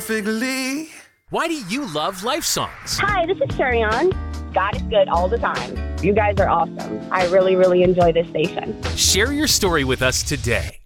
perfectly. Why do you love Life Songs? Hi, this is Sherry On. God is good all the time. You guys are awesome. I really, really enjoy this station. Share your story with us today.